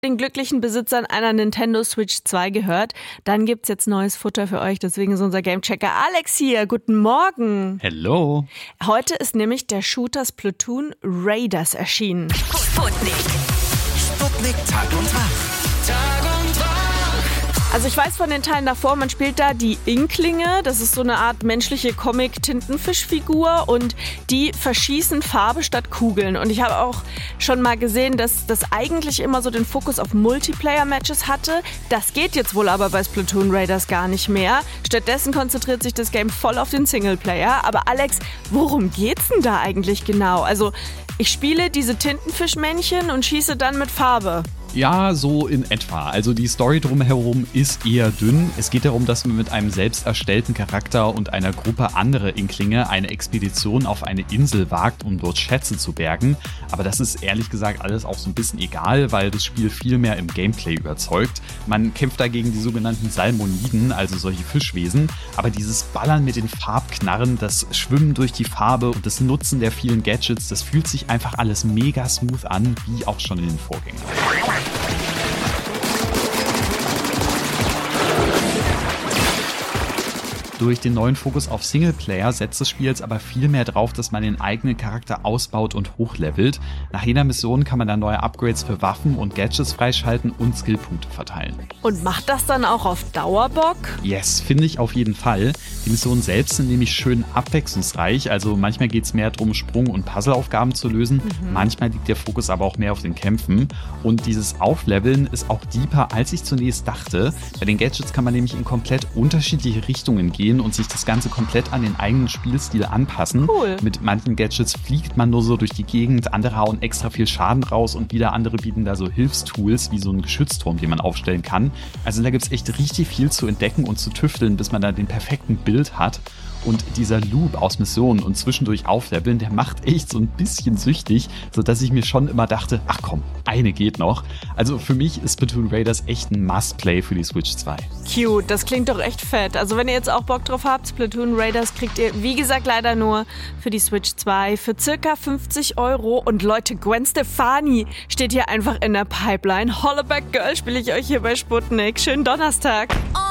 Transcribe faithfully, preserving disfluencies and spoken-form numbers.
den glücklichen Besitzern einer Nintendo Switch zwei gehört, dann gibt's jetzt neues Futter für euch. Deswegen ist unser Gamechecker Alex hier. Guten Morgen. Hello. Heute ist nämlich der Shooter Splatoon Raiders erschienen. Sputnik. Sputnik Tag und Wach. Tag und Wach. Also ich weiß von den Teilen davor, man spielt da die Inklinge. Das ist so eine Art menschliche Comic-Tintenfischfigur und die verschießen Farbe statt Kugeln. Und ich habe auch schon mal gesehen, dass das eigentlich immer so den Fokus auf Multiplayer-Matches hatte. Das geht jetzt wohl aber bei Splatoon Raiders gar nicht mehr. Stattdessen konzentriert sich das Game voll auf den Singleplayer. Aber Alex, worum geht's denn da eigentlich genau? Also ich spiele diese Tintenfischmännchen und schieße dann mit Farbe. Ja, so in etwa. Also die Story drumherum ist eher dünn. Es geht darum, dass man mit einem selbst erstellten Charakter und einer Gruppe anderer Inklinge eine Expedition auf eine Insel wagt, um dort Schätze zu bergen. Aber das ist ehrlich gesagt alles auch so ein bisschen egal, weil das Spiel viel mehr im Gameplay überzeugt. Man kämpft dagegen die sogenannten Salmoniden, also solche Fischwesen. Aber dieses Ballern mit den Farbknarren, das Schwimmen durch die Farbe und das Nutzen der vielen Gadgets, das fühlt sich einfach alles mega smooth an, wie auch schon in den Vorgängern. Durch den neuen Fokus auf Singleplayer setzt das Spiel jetzt aber viel mehr drauf, dass man den eigenen Charakter ausbaut und hochlevelt. Nach jeder Mission kann man dann neue Upgrades für Waffen und Gadgets freischalten und Skillpunkte verteilen. Und macht das dann auch auf Dauer Bock? Yes, finde ich auf jeden Fall. Die Missionen selbst sind nämlich schön abwechslungsreich, also manchmal geht es mehr darum, Sprung- und Puzzleaufgaben zu lösen, mhm. manchmal liegt der Fokus aber auch mehr auf den Kämpfen. Und dieses Aufleveln ist auch deeper, als ich zunächst dachte. Bei den Gadgets kann man nämlich in komplett unterschiedliche Richtungen gehen und sich das Ganze komplett an den eigenen Spielstil anpassen. Cool. Mit manchen Gadgets fliegt man nur so durch die Gegend, andere hauen extra viel Schaden raus und wieder andere bieten da so Hilfstools wie so einen Geschützturm, den man aufstellen kann. Also da gibt es echt richtig viel zu entdecken und zu tüfteln, bis man da den perfekten Bild hat. Und dieser Loop aus Missionen und zwischendurch aufleveln, der macht echt so ein bisschen süchtig, sodass ich mir schon immer dachte, ach komm, eine geht noch. Also für mich ist Splatoon Raiders echt ein Must-Play für die Switch zwei. Cute, das klingt doch echt fett. Also wenn ihr jetzt auch Bock drauf habt, Splatoon Raiders kriegt ihr, wie gesagt, leider nur für die Switch zwei für circa fünfzig Euro. Und Leute, Gwen Stefani steht hier einfach in der Pipeline. Hollaback Girl spiele ich euch hier bei Sputnik. Schönen Donnerstag. Oh.